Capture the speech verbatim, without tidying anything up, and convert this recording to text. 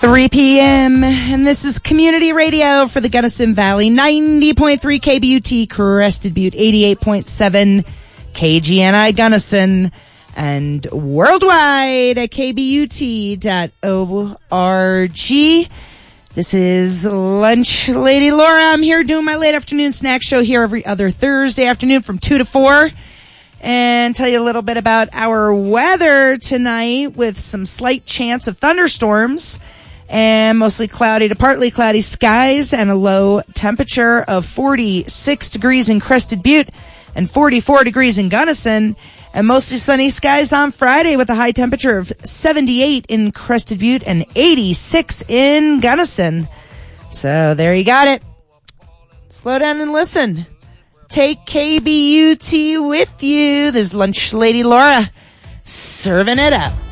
three p.m. and this is Community Radio for the Gunnison Valley. ninety point three K B U T Crested Butte, eighty-eight point seven K G N I Gunnison, and worldwide at K B U T dot org. This is Lunch Lady Laura. I'm here doing my late afternoon snack show here every other Thursday afternoon from two to four. And tell you a little bit about our weather tonight with some slight chance of thunderstorms and mostly cloudy to partly cloudy skies and a low temperature of forty-six degrees in Crested Butte and forty-four degrees in Gunnison, and mostly sunny skies on Friday with a high temperature of seventy-eight in Crested Butte and eighty-six in Gunnison. So there you got it. Slow down and listen. Take K B U T with you. This is Lunch Lady Laura serving it up.